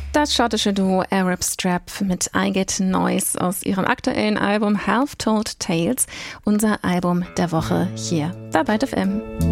Das schottische Duo Arab Strap mit I Get Noise aus ihrem aktuellen Album Half Told Tales, unser Album der Woche hier bei Byte FM.